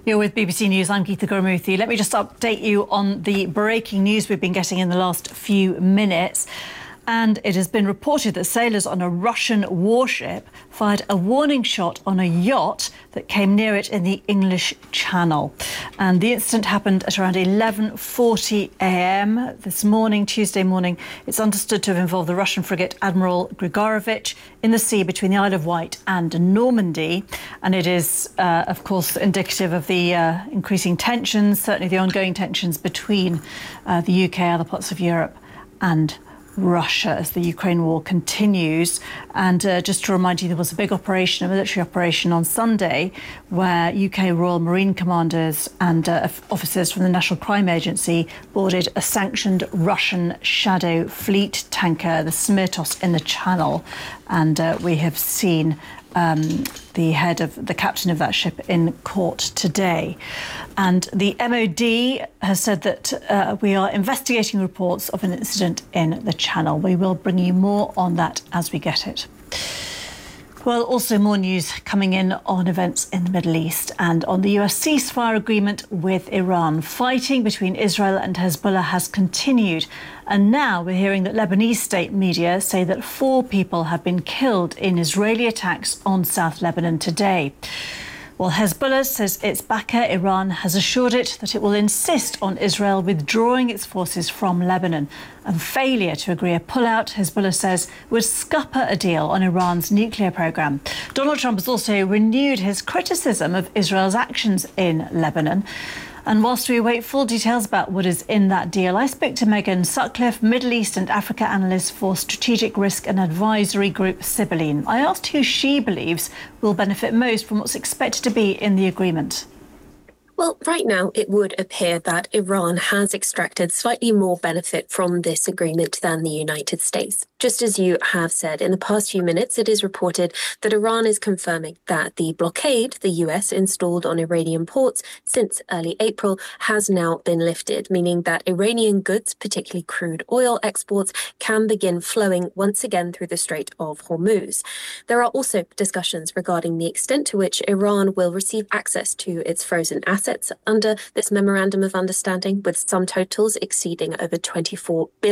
You're with BBC News. I'm Geetha Gurmurthy. Let me just update you on the breaking news we've been getting in the last few minutes. And it has been reported that sailors on a Russian warship fired a warning shot on a yacht that came near it in the English Channel. And the incident happened at around 11:40 a.m. this morning, Tuesday morning. It's understood to have involved the Russian frigate Admiral Grigorovich in the sea between the Isle of Wight and Normandy. And it is, of course, indicative of the increasing tensions, certainly the ongoing tensions between the UK, other parts of Europe and Russia as the Ukraine war continues. And just to remind you, there was a big operation, a military operation on Sunday, where UK Royal Marine commanders and officers from the National Crime Agency boarded a sanctioned Russian shadow fleet tanker, the Smirtos, in the Channel. And we have seen the captain of that ship in court today. And the MOD has said that we are investigating reports of an incident in the Channel. We will bring you more on that as we get it. Well, also more news coming in on events in the Middle East and on the US ceasefire agreement with Iran. Fighting between Israel and Hezbollah has continued. And now we're hearing that Lebanese state media say that 4 people have been killed in Israeli attacks on South Lebanon today. Well, Hezbollah says its backer, Iran, has assured it that it will insist on Israel withdrawing its forces from Lebanon. And failure to agree a pullout, Hezbollah says, would scupper a deal on Iran's nuclear program. Donald Trump has also renewed his criticism of Israel's actions in Lebanon. And whilst we await full details about what is in that deal, I spoke to Megan Sutcliffe, Middle East and Africa analyst for strategic risk and advisory group Sibylline. I asked who she believes will benefit most from what's expected to be in the agreement. Well, right now, it would appear that Iran has extracted slightly more benefit from this agreement than the United States. Just as you have said, in the past few minutes, it is reported that Iran is confirming that the blockade the US installed on Iranian ports since early April has now been lifted, meaning that Iranian goods, particularly crude oil exports, can begin flowing once again through the Strait of Hormuz. There are also discussions regarding the extent to which Iran will receive access to its frozen assets under this memorandum of understanding, with some totals exceeding over $24 billion.